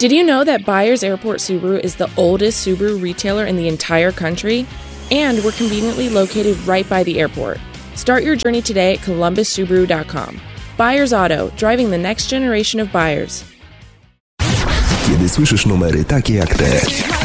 Did you know that Byers Airport Subaru is the oldest Subaru retailer in the entire country? And we're conveniently located right by the airport. Start your journey today at columbussubaru.com. Byers Auto, driving the next generation of buyers. Kiedy słyszysz numery takie jak te,